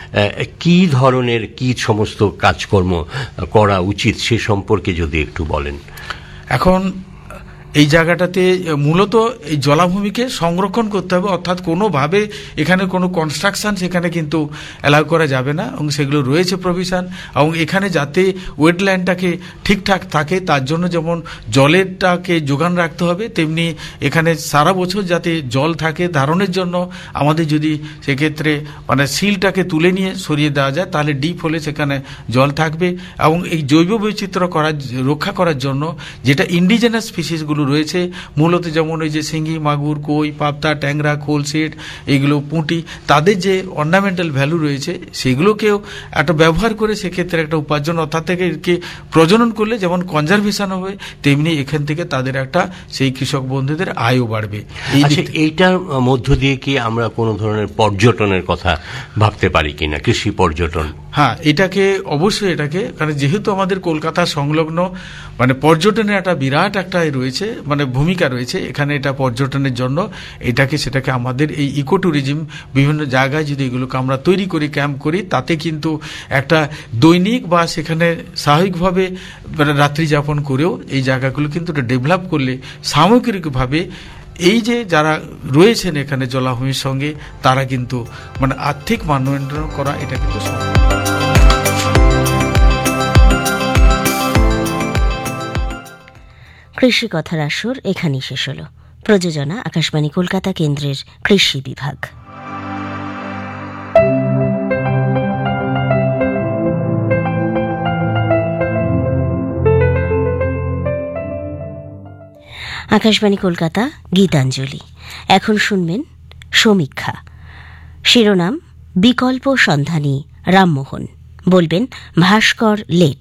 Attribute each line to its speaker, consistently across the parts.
Speaker 1: কি ধরনের কি সমস্ত কাজকর্ম করা উচিত সে সম্পর্কে যদি একটু বলেন।
Speaker 2: এখন এই জায়গাটাতে মূলত এই জলাভূমিকে সংরক্ষণ করতে হবে, অর্থাৎ কোনোভাবে এখানে কোনো কনস্ট্রাকশন সেখানে কিন্তু অ্যালাউ করা যাবে না, এবং সেগুলো রয়েছে প্রভিশন। এবং এখানে যাতে ওয়েটল্যান্ডটাকে ঠিকঠাক থাকে তার জন্য যেমন জলেরটাকে যোগান রাখতে হবে, তেমনি এখানে সারা বছর যাতে জল থাকে ধারণের জন্য আমাদের যদি সেক্ষেত্রে মানে সিলটাকে তুলে নিয়ে সরিয়ে দেওয়া যায় তাহলে ডিপ হলে সেখানে জল থাকবে। এবং এই জৈব বৈচিত্র্য রক্ষা করার জন্য যেটা ইন্ডিজেনাস স্পিসিসগুলো রয়েছে মূলত যেমন ওই যে শিঙ্গি, মাগুর, কই, পাবদা, ট্যাংরা, খোলসেট, এগুলো পুঁটি, তাদের যে অর্নামেন্টাল ভ্যালু রয়েছে সেগুলোকেও একটা ব্যবহার করে সেক্ষেত্রে একটা উপার্জন, অর্থাৎ থেকে একে প্রজনন করলে যেমন কনজারভেশন হবে তেমনি এখান থেকে তাদের একটা সেই কৃষক বন্ধুদের আয়ও বাড়বে।
Speaker 1: এইটার মধ্য দিয়ে কি আমরা কোনো ধরনের পর্যটনের কথা ভাবতে পারি কিনা, কৃষি পর্যটন?
Speaker 2: হ্যাঁ, এটাকে অবশ্যই, এটাকে কারণ যেহেতু আমাদের কলকাতা সংলগ্ন মানে পর্যটনের একটা বিরাট একটা রয়েছে মানে ভূমিকা রয়েছে এখানে, এটা পর্যটনের জন্য সেটাকে আমাদের এই ইকো ট্যুরিজম বিভিন্ন জায়গায় যদি এগুলোকে আমরা তৈরি করি, ক্যাম্প করি, তাতে কিন্তু একটা দৈনিক বা সেখানে স্বাভাবিকভাবে রাত্রি যাপন করেও এই জায়গাগুলো কিন্তু ডেভেলপ করলে সামগ্রিকভাবে এই যে যারা রয়েছেন এখানে জলাভূমির সঙ্গে তারা কিন্তু মানে আর্থিক মানোন্নয়ন করা এটা কিন্তু সম্ভব।
Speaker 3: কৃষি কথার আসর এখানেই শেষ হল। প্রযোজনা আকাশবাণী কলকাতা কেন্দ্রের কৃষি বিভাগ। আকাশবাণী কলকাতা গীতাঞ্জলি। এখন শুনবেন সমীক্ষা। শিরোনাম বিকল্প সন্ধানী রামমোহন। বলবেন ভাস্কর লেট।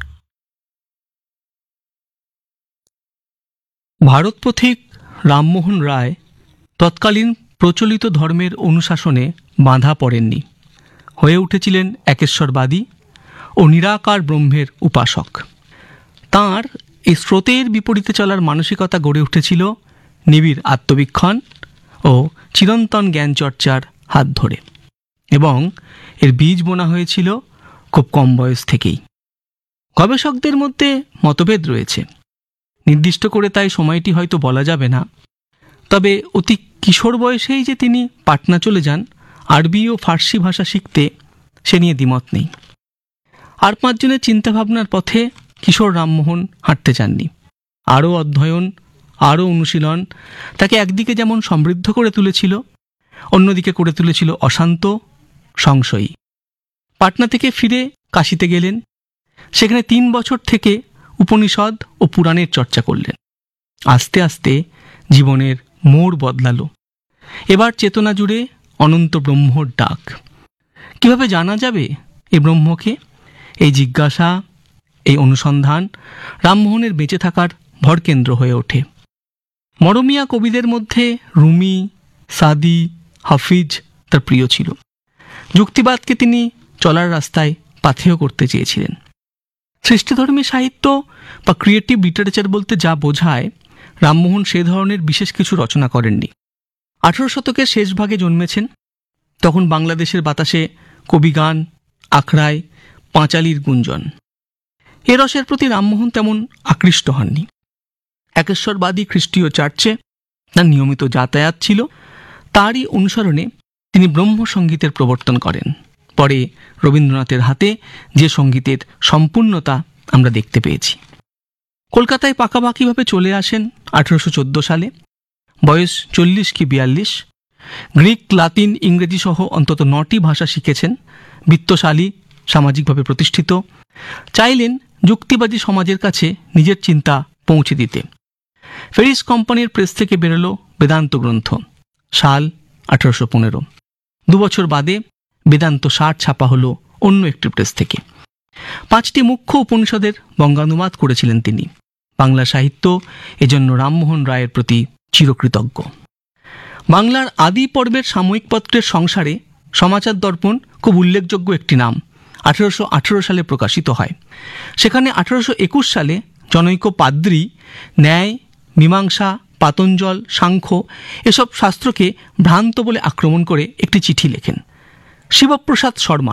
Speaker 4: ভারত পথিক রামমোহন রায় তৎকালীন প্রচলিত ধর্মের অনুশাসনে বাঁধা পড়েননি, হয়ে উঠেছিলেন একেশ্বরবাদী ও নিরাকার ব্রহ্মের উপাসক। তাঁর এই স্রোতের বিপরীতে চলার মানসিকতা গড়ে উঠেছিল নিবিড় আত্মবীক্ষণ ও চিরন্তন জ্ঞানচর্চার হাত ধরে, এবং এর বীজ বোনা হয়েছিল খুব কম বয়স থেকেই। গবেষকদের মধ্যে মতভেদ রয়েছে, নির্দিষ্ট করে তাই সময়টি হয়তো বলা যাবে না, তবে অতি কিশোর বয়সেই যে তিনি পাটনা চলে যান আরবি ও ফার্সি ভাষা শিখতে, সে নিয়ে দ্বিমত নেই। আর 5 জনের চিন্তাভাবনার পথে কিশোর রামমোহন হাঁটতে চাননি। আরও অধ্যয়ন, আরও অনুশীলন তাকে একদিকে যেমন সমৃদ্ধ করে তুলেছিল, অন্যদিকে করে তুলেছিল অশান্ত, সংশয়ী। পাটনা থেকে ফিরে কাশীতে গেলেন, সেখানে 3 বছর থেকে উপনিষদ ও পুরাণের চর্চা করলেন। আস্তে আস্তে জীবনের মোড় বদলালো। এবার চেতনা জুড়ে অনন্ত ব্রহ্মর ডাক। কিভাবে জানা যাবে এই ব্রহ্মকে? এই জিজ্ঞাসা, এই অনুসন্ধান রামমোহনের বেঁচে থাকার ভরকেন্দ্র হয়ে ওঠে। মরমিয়া কবিদের মধ্যে রুমি, সাদি, হাফিজ তার প্রিয় ছিল। যুক্তিবাদকে তিনি চলার রাস্তায় পাথেয় করতে চেয়েছিলেন। সৃষ্টিধর্মী সাহিত্য বা ক্রিয়েটিভ লিটারেচার বলতে যা বোঝায়, রামমোহন সে ধরনের বিশেষ কিছু রচনা করেননি। 18 শতকের শেষ ভাগে জন্মেছেন। তখন বাংলাদেশের বাতাসে কবিগান, আখড়ায় পাঁচালীর গুঞ্জন। এ রসের প্রতি রামমোহন তেমন আকৃষ্ট হননি। একেশ্বরবাদী খ্রিস্টীয় চার্চে তার নিয়মিত যাতায়াত ছিল। তারই অনুসরণে তিনি ব্রহ্মসঙ্গীতের প্রবর্তন করেন। পরে রবীন্দ্রনাথের হাতে যে সঙ্গীতের সম্পূর্ণতা আমরা দেখতে পেয়েছি। কলকাতায় পাকাপাকিভাবে চলে আসেন 1814 সালে। বয়স 40 কি 42। গ্রিক, লাতিন, ইংরেজি সহ অন্তত 9টি ভাষা শিখেছেন। বিত্তশালী, সামাজিকভাবে প্রতিষ্ঠিত। চাইলেন যুক্তিবাদী সমাজের কাছে নিজের চিন্তা পৌঁছে দিতে। ফেরিস কোম্পানির প্রেস থেকে বেরোলো বেদান্ত গ্রন্থ। সাল 1815। 2 বছর বাদে বেদান্ত 60 ছাপা হলো অন্য একটি প্রেস থেকে। 5টি মুখ্য উপনিষদের বঙ্গানুবাদ করেছিলেন তিনি। বাংলা সাহিত্য এজন্য রামমোহন রায়ের প্রতি চিরকৃতজ্ঞ। বাংলার আদি পর্বের সাময়িকপত্রের সংসারে সমাচার দর্পণ খুব উল্লেখযোগ্য একটি নাম। 1818 সালে প্রকাশিত হয়। সেখানে 1821 সালে জনৈক পাদ্রী ন্যায়, মীমাংসা, পাতঞ্জল, সাংখ্য এসব শাস্ত্রকে ভ্রান্ত বলে আক্রমণ করে একটি চিঠি লেখেন। শিবপ্রসাদ শর্মা